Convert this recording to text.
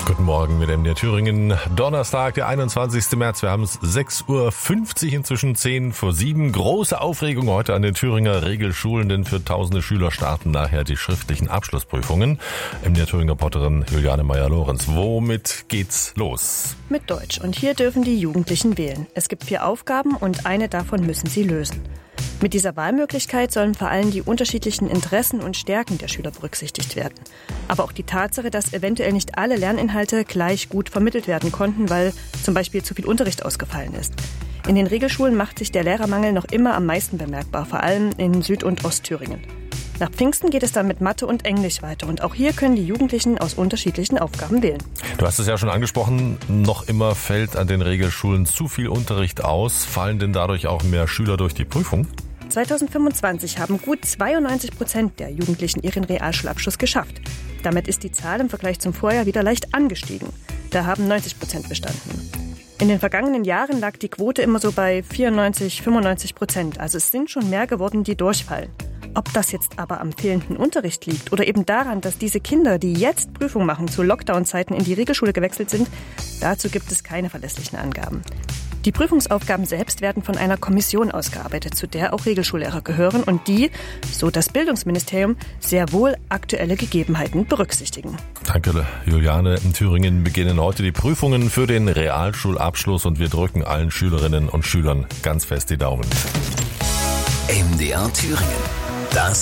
Guten Morgen mit MDR Thüringen. Donnerstag, der 21. März. Wir haben es 6.50 Uhr, inzwischen 6:10. Große Aufregung heute an den Thüringer Regelschulen, denn für tausende Schüler starten nachher die schriftlichen Abschlussprüfungen. MDR Thüringer Reporterin Juliane Meyer-Lorenz. Womit geht's los? Mit Deutsch. Und hier dürfen die Jugendlichen wählen. Es gibt 4 Aufgaben und eine davon müssen sie lösen. Mit dieser Wahlmöglichkeit sollen vor allem die unterschiedlichen Interessen und Stärken der Schüler berücksichtigt werden. Aber auch die Tatsache, dass eventuell nicht alle Lerninhalte gleich gut vermittelt werden konnten, weil zum Beispiel zu viel Unterricht ausgefallen ist. In den Regelschulen macht sich der Lehrermangel noch immer am meisten bemerkbar, vor allem in Süd- und Ostthüringen. Nach Pfingsten geht es dann mit Mathe und Englisch weiter. Und auch hier können die Jugendlichen aus unterschiedlichen Aufgaben wählen. Du hast es ja schon angesprochen, noch immer fällt an den Regelschulen zu viel Unterricht aus. Fallen denn dadurch auch mehr Schüler durch die Prüfung? 2025 haben gut 92% der Jugendlichen ihren Realschulabschluss geschafft. Damit ist die Zahl im Vergleich zum Vorjahr wieder leicht angestiegen. Da haben 90% bestanden. In den vergangenen Jahren lag die Quote immer so bei 94-95%. Also es sind schon mehr geworden, die durchfallen. Ob das jetzt aber am fehlenden Unterricht liegt oder eben daran, dass diese Kinder, die jetzt Prüfung machen, zu Lockdown-Zeiten in die Regelschule gewechselt sind, dazu gibt es keine verlässlichen Angaben. Die Prüfungsaufgaben selbst werden von einer Kommission ausgearbeitet, zu der auch Regelschullehrer gehören und die, so das Bildungsministerium, sehr wohl aktuelle Gegebenheiten berücksichtigen. Danke, Juliane. In Thüringen beginnen heute die Prüfungen für den Realschulabschluss und wir drücken allen Schülerinnen und Schülern ganz fest die Daumen. MDR Thüringen. Das